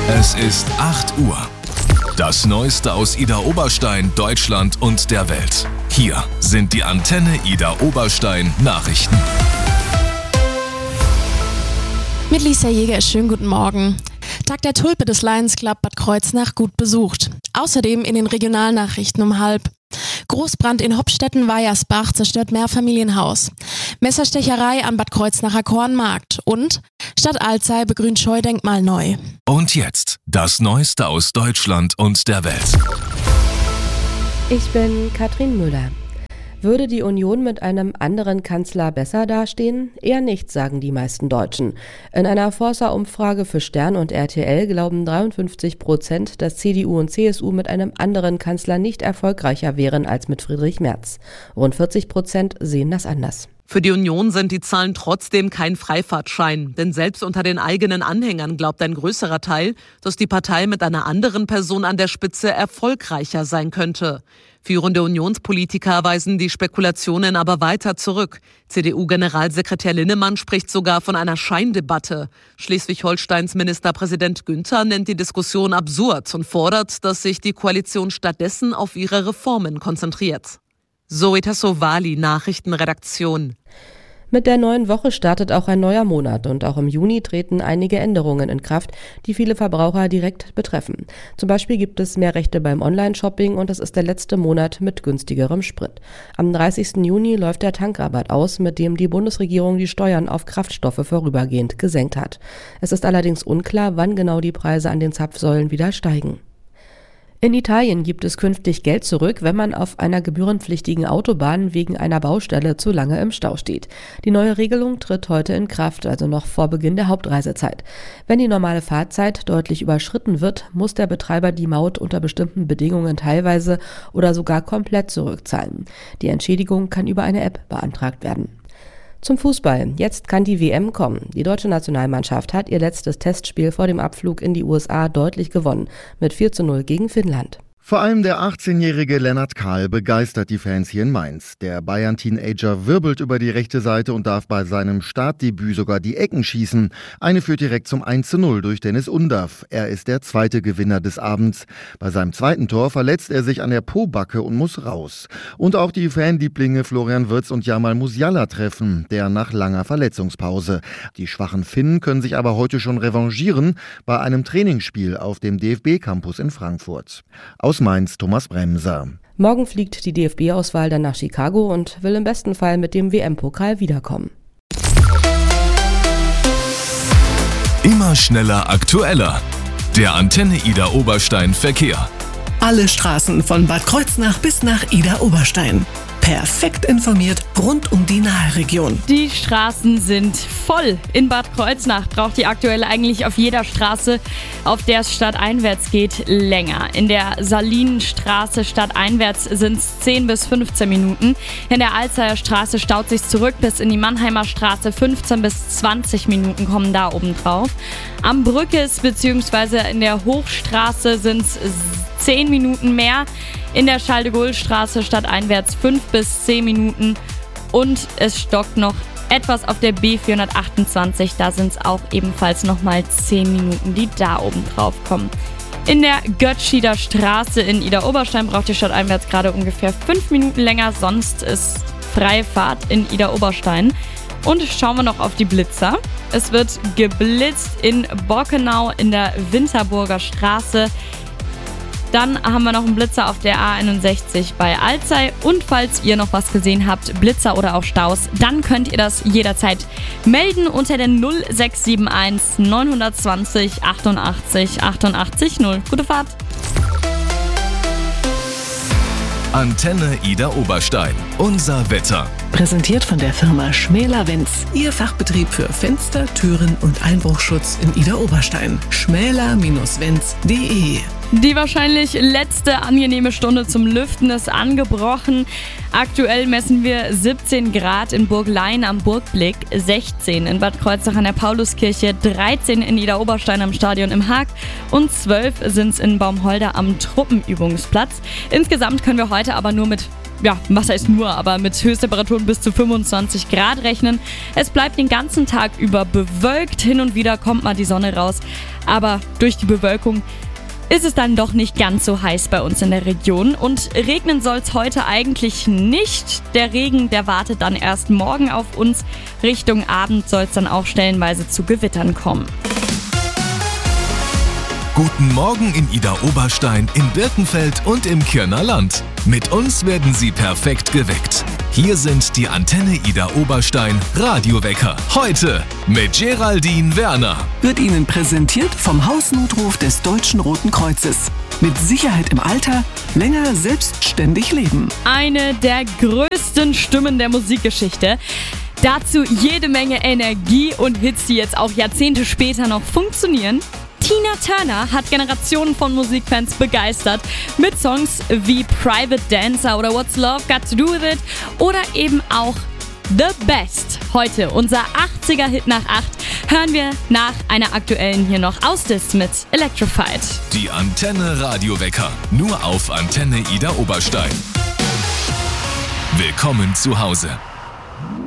Es ist 8 Uhr. Das Neueste aus Idar Oberstein, Deutschland und der Welt. Hier sind die Antenne Idar Oberstein Nachrichten. Mit Lisa Jäger, schönen guten Morgen. Tag der Tulpe des Lions Club Bad Kreuznach gut besucht. Außerdem in den Regionalnachrichten um 12:30. Großbrand in Hopstetten-Weiersbach zerstört Mehrfamilienhaus. Messerstecherei am Bad Kreuznacher Kornmarkt. Und Stadt Alzey begrünt Scheudenkmal neu. Und jetzt das Neueste aus Deutschland und der Welt. Ich bin Katrin Müller. Würde die Union mit einem anderen Kanzler besser dastehen? Eher nicht, sagen die meisten Deutschen. In einer Forsa-Umfrage für Stern und RTL glauben 53%, dass CDU und CSU mit einem anderen Kanzler nicht erfolgreicher wären als mit Friedrich Merz. Rund 40% sehen das anders. Für die Union sind die Zahlen trotzdem kein Freifahrtschein. Denn selbst unter den eigenen Anhängern glaubt ein größerer Teil, dass die Partei mit einer anderen Person an der Spitze erfolgreicher sein könnte. Führende Unionspolitiker weisen die Spekulationen aber weiter zurück. CDU-Generalsekretär Linnemann spricht sogar von einer Scheindebatte. Schleswig-Holsteins Ministerpräsident Günther nennt die Diskussion absurd und fordert, dass sich die Koalition stattdessen auf ihre Reformen konzentriert. Zoe Tassovali, Nachrichtenredaktion. Mit der neuen Woche startet auch ein neuer Monat und auch im Juni treten einige Änderungen in Kraft, die viele Verbraucher direkt betreffen. Zum Beispiel gibt es mehr Rechte beim Online-Shopping und es ist der letzte Monat mit günstigerem Sprit. Am 30. Juni läuft der Tankrabatt aus, mit dem die Bundesregierung die Steuern auf Kraftstoffe vorübergehend gesenkt hat. Es ist allerdings unklar, wann genau die Preise an den Zapfsäulen wieder steigen. In Italien gibt es künftig Geld zurück, wenn man auf einer gebührenpflichtigen Autobahn wegen einer Baustelle zu lange im Stau steht. Die neue Regelung tritt heute in Kraft, also noch vor Beginn der Hauptreisezeit. Wenn die normale Fahrzeit deutlich überschritten wird, muss der Betreiber die Maut unter bestimmten Bedingungen teilweise oder sogar komplett zurückzahlen. Die Entschädigung kann über eine App beantragt werden. Zum Fußball. Jetzt kann die WM kommen. Die deutsche Nationalmannschaft hat ihr letztes Testspiel vor dem Abflug in die USA deutlich gewonnen. Mit 4:0 gegen Finnland. Vor allem der 18-jährige Lennart Kahl begeistert die Fans hier in Mainz. Der Bayern-Teenager wirbelt über die rechte Seite und darf bei seinem Startdebüt sogar die Ecken schießen. Eine führt direkt zum 1:0 durch Dennis Undaff. Er ist der zweite Gewinner des Abends. Bei seinem zweiten Tor verletzt er sich an der Pobacke und muss raus. Und auch die Fanlieblinge Florian Wirtz und Jamal Musiala treffen, der nach langer Verletzungspause. Die schwachen Finnen können sich aber heute schon revanchieren bei einem Trainingsspiel auf dem DFB-Campus in Frankfurt. Aus Mainz, Thomas Bremser. Morgen fliegt die DFB-Auswahl dann nach Chicago und will im besten Fall mit dem WM-Pokal wiederkommen. Immer schneller, aktueller. Der Antenne Idar Oberstein Verkehr. Alle Straßen von Bad Kreuznach bis nach Idar Oberstein. Perfekt informiert rund um die Nahregion. Die Straßen sind voll. In Bad Kreuznach braucht die aktuell eigentlich auf jeder Straße, auf der es stadteinwärts geht, länger. In der Salinenstraße stadteinwärts sind es 10 bis 15 Minuten. In der Alzeyer Straße staut sich zurück bis in die Mannheimer Straße. 15 bis 20 Minuten kommen da oben drauf. Am Brückes bzw. in der Hochstraße sind es 10 Minuten mehr. In der Charles-de-Gaulle-Straße stadteinwärts 5 bis 10 Minuten und es stockt noch etwas auf der B428, da sind es auch ebenfalls nochmal 10 Minuten, die da oben drauf kommen. In der Göttschieder Straße in Idar Oberstein braucht die stadteinwärts gerade ungefähr 5 Minuten länger, sonst ist freie Fahrt in Idar Oberstein. Und schauen wir noch auf die Blitzer. Es wird geblitzt in Bockenau in der Winterburger Straße. Dann haben wir noch einen Blitzer auf der A61 bei Alzey. Und falls ihr noch was gesehen habt, Blitzer oder auch Staus, dann könnt ihr das jederzeit melden unter der 0671 920 88 88 0. Gute Fahrt! Antenne Idar Oberstein. Unser Wetter. Präsentiert von der Firma Schmäler-Wenz. Ihr Fachbetrieb für Fenster, Türen und Einbruchschutz in Idar Oberstein. schmäler-wenz.de. Die wahrscheinlich letzte angenehme Stunde zum Lüften ist angebrochen. Aktuell messen wir 17 Grad in Burglein am Burgblick, 16 in Bad Kreuznach an der Pauluskirche, 13 in Idar Oberstein am Stadion im Haag und 12 sind es in Baumholder am Truppenübungsplatz. Insgesamt können wir heute aber nur mit mit Höchsttemperaturen bis zu 25 Grad rechnen. Es bleibt den ganzen Tag über bewölkt, hin und wieder kommt mal die Sonne raus, Aber durch die Bewölkung ist es dann doch nicht ganz so heiß bei uns in der Region und regnen soll es heute eigentlich nicht. Der Regen, der wartet dann erst morgen auf uns. Richtung Abend soll es dann auch stellenweise zu Gewittern kommen. Guten Morgen in Idar-Oberstein, in Birkenfeld und im Kirner Land. Mit uns werden Sie perfekt geweckt. Hier sind die Antenne Idar-Oberstein Radiowecker. Heute mit Geraldine Werner. Wird Ihnen präsentiert vom Hausnotruf des Deutschen Roten Kreuzes. Mit Sicherheit im Alter, länger selbstständig leben. Eine der größten Stimmen der Musikgeschichte. Dazu jede Menge Energie und Hits, die jetzt auch Jahrzehnte später noch funktionieren. Tina Turner hat Generationen von Musikfans begeistert mit Songs wie Private Dancer oder What's Love Got to Do With It oder eben auch The Best. Heute unser 80er-Hit nach 8 hören wir nach einer aktuellen hier noch aus Dis mit Electrified. Die Antenne Radiowecker, nur auf Antenne Idar-Oberstein. Willkommen zu Hause.